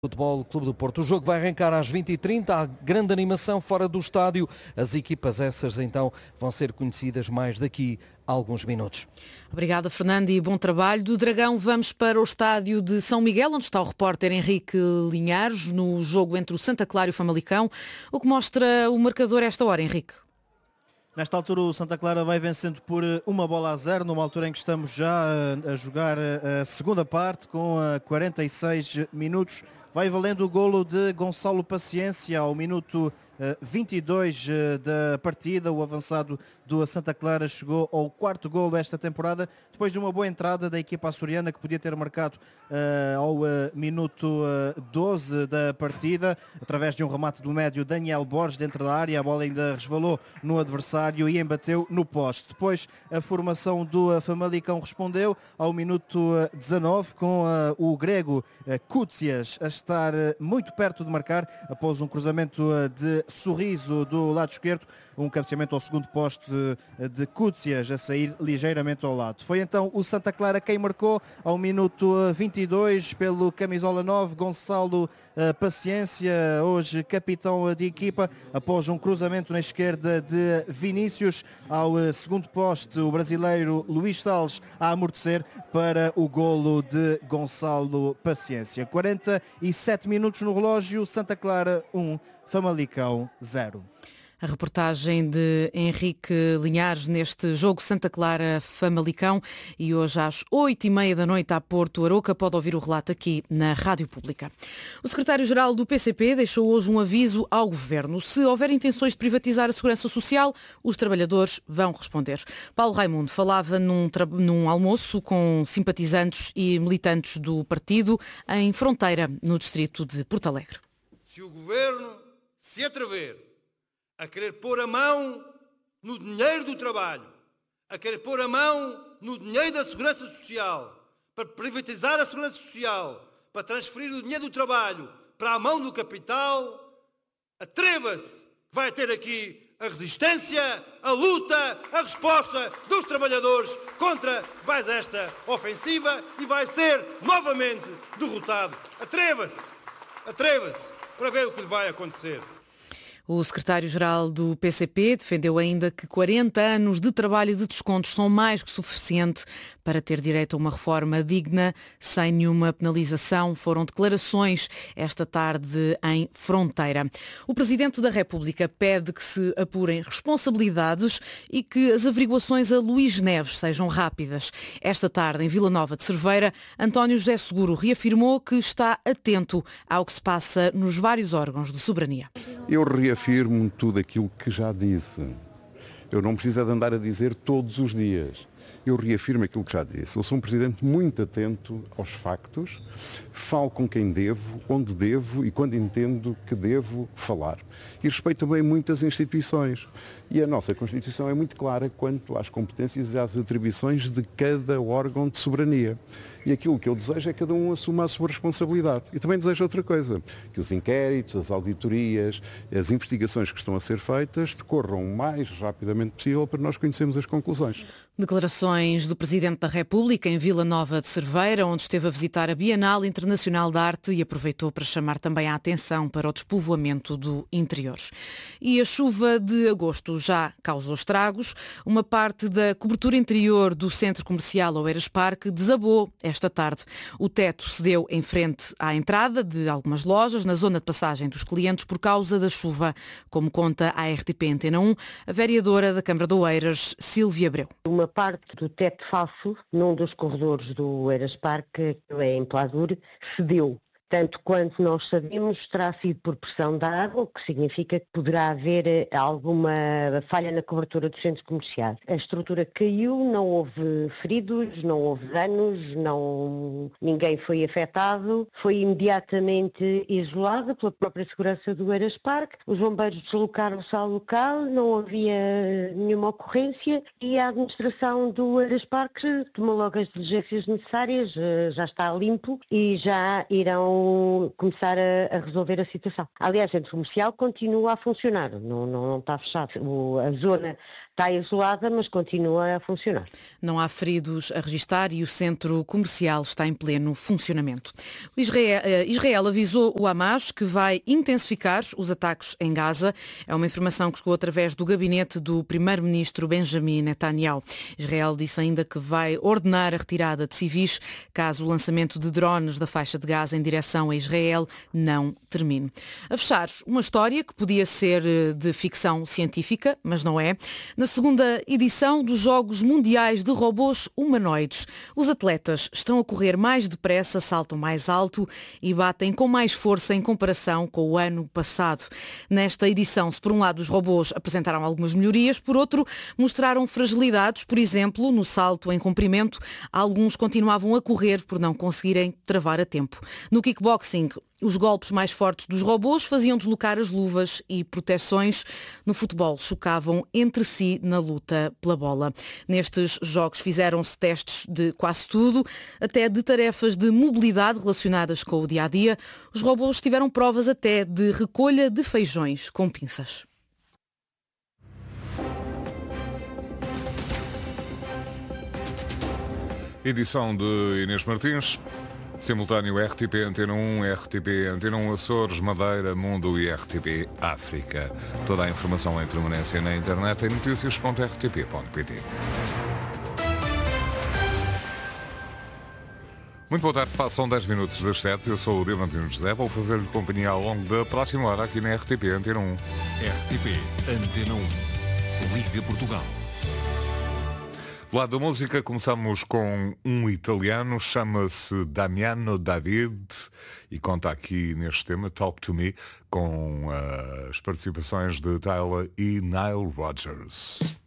Futebol Clube do Porto. O jogo vai arrancar às 20h30, há grande animação fora do estádio. As equipas essas então vão ser conhecidas mais daqui a alguns minutos. Obrigada, Fernando, e bom trabalho. Do Dragão vamos para o estádio de São Miguel, onde está o repórter Henrique Linhares, no jogo entre o Santa Clara e o Famalicão. O que mostra o marcador a esta hora, Henrique? Nesta altura o Santa Clara vai vencendo por 1-0, numa altura em que estamos já a jogar a segunda parte, com 46 minutos. Vai valendo o golo de Gonçalo Paciência ao minuto 22 da partida. O avançado do Santa Clara chegou ao quarto golo desta temporada, depois de uma boa entrada da equipa açoriana, que podia ter marcado ao minuto 12 da partida, através de um remate do médio Daniel Borges dentro da área. A bola ainda resvalou no adversário e embateu no poste. Depois a formação do Famalicão respondeu ao minuto 19 com o grego Koutsias a estar muito perto de marcar após um cruzamento de Sorriso do lado esquerdo, um cabeceamento ao segundo poste de Koutsias a sair ligeiramente ao lado. Foi então o Santa Clara quem marcou ao minuto 22 pelo camisola 9, Gonçalo Paciência, hoje capitão de equipa, após um cruzamento na esquerda de Vinícius ao segundo poste, o brasileiro Luís Salles a amortecer para o golo de Gonçalo Paciência. 47 minutos no relógio, Santa Clara 1, Famalicão 0. A reportagem de Henrique Linhares neste jogo Santa Clara-Famalicão, e hoje às 20h30 da noite a Porto Aroca pode ouvir o relato aqui na Rádio Pública. O secretário-geral do PCP deixou hoje um aviso ao Governo. Se houver intenções de privatizar a segurança social, os trabalhadores vão responder. Paulo Raimundo falava num almoço com simpatizantes e militantes do partido em Fronteira, no distrito de Porto Alegre. Se o Governo se atrever a querer pôr a mão no dinheiro do trabalho, a querer pôr a mão no dinheiro da segurança social, para privatizar a segurança social, para transferir o dinheiro do trabalho para a mão do capital, atreva-se, vai ter aqui a resistência, a luta, a resposta dos trabalhadores contra mais esta ofensiva e vai ser novamente derrotado. Atreva-se para ver o que lhe vai acontecer. O secretário-geral do PCP defendeu ainda que 40 anos de trabalho e de descontos são mais que suficiente para ter direito a uma reforma digna, sem nenhuma penalização. Foram declarações esta tarde em Fronteira. O Presidente da República pede que se apurem responsabilidades e que as averiguações a Luís Neves sejam rápidas. Esta tarde, em Vila Nova de Cerveira, António José Seguro reafirmou que está atento ao que se passa nos vários órgãos de soberania. Eu reafirmo tudo aquilo que já disse. Eu não preciso de andar a dizer todos os dias. Eu reafirmo aquilo que já disse. Eu sou um presidente muito atento aos factos, falo com quem devo, onde devo e quando entendo que devo falar. E respeito também muitas instituições. E a nossa Constituição é muito clara quanto às competências e às atribuições de cada órgão de soberania. E aquilo que eu desejo é que cada um assuma a sua responsabilidade. E também desejo outra coisa, que os inquéritos, as auditorias, as investigações que estão a ser feitas decorram o mais rapidamente possível para nós conhecermos as conclusões. Declarações do Presidente da República em Vila Nova de Cerveira, onde esteve a visitar a Bienal Internacional de Arte e aproveitou para chamar também a atenção para o despovoamento do interior. E a chuva de agosto já causou estragos. Uma parte da cobertura interior do centro comercial Oeiras Parque desabou esta tarde. O teto cedeu em frente à entrada de algumas lojas, na zona de passagem dos clientes, por causa da chuva, como conta a RTP Antena 1, a vereadora da Câmara de Oeiras, Sílvia Abreu. Uma parte do teto falso, num dos corredores do Oeiras Parque, que é em Pladur, cedeu. Tanto quanto nós sabemos, terá sido por pressão da água, o que significa que poderá haver alguma falha na cobertura dos centros comerciais. A estrutura caiu, não houve feridos, não houve danos, ninguém foi afetado. Foi imediatamente isolada pela própria segurança do Oeiras Parque. Os bombeiros deslocaram-se ao local, não havia nenhuma ocorrência e a administração do Oeiras Parque tomou logo as diligências necessárias, já está limpo e já irão vão começar a resolver a situação. Aliás, o centro comercial continua a funcionar, não está fechado. A zona está isolada, mas continua a funcionar. Não há feridos a registar e o centro comercial está em pleno funcionamento. Israel avisou o Hamas que vai intensificar os ataques em Gaza. É uma informação que chegou através do gabinete do primeiro-ministro Benjamin Netanyahu. Israel disse ainda que vai ordenar a retirada de civis caso o lançamento de drones da faixa de Gaza em direção a Israel não termine. A fechar, uma história que podia ser de ficção científica, mas não é. Na segunda edição dos Jogos Mundiais de Robôs Humanoides, os atletas estão a correr mais depressa, saltam mais alto e batem com mais força em comparação com o ano passado. Nesta edição, se por um lado os robôs apresentaram algumas melhorias, por outro mostraram fragilidades, por exemplo, no salto em comprimento, alguns continuavam a correr por não conseguirem travar a tempo. No kickboxing, os golpes mais fortes dos robôs faziam deslocar as luvas e proteções. No futebol, chocavam entre si na luta pela bola. Nestes jogos fizeram-se testes de quase tudo, até de tarefas de mobilidade relacionadas com o dia-a-dia. Os robôs tiveram provas até de recolha de feijões com pinças. Edição de Inês Martins. Simultâneo RTP Antena 1, RTP Antena 1 Açores, Madeira, Mundo e RTP África. Toda a informação em permanência na internet em notícias.rtp.pt. Muito boa tarde, passam 10 minutos das 7. Eu sou o Diamantino José, vou fazer-lhe companhia ao longo da próxima hora aqui na RTP Antena 1. RTP Antena 1, Liga Portugal. Do lado da música, começamos com um italiano, chama-se Damiano David e conta aqui neste tema, Talk to Me, com as participações de Tyler e Nile Rodgers.